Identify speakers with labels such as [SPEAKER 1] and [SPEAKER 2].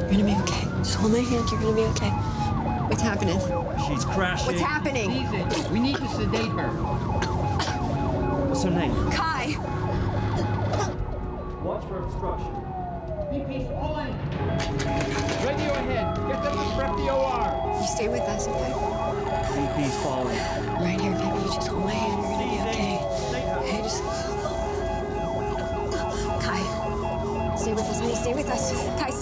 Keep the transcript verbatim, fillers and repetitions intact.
[SPEAKER 1] You're gonna be okay. Just hold my hand. You're gonna be okay. What's happening?
[SPEAKER 2] She's crashing.
[SPEAKER 1] What's happening?
[SPEAKER 3] Easy. We need to sedate her.
[SPEAKER 2] What's her name?
[SPEAKER 1] Kai!
[SPEAKER 2] Watch for obstruction.
[SPEAKER 3] B P's pulling. Radio ahead. Get them to prep the O R.
[SPEAKER 1] You stay with us, okay?
[SPEAKER 2] B P's falling.
[SPEAKER 1] Right here, baby. You just hold my hand. You're gonna be okay. Hey, just... Kai. Stay with us, honey. Stay with us. Kai.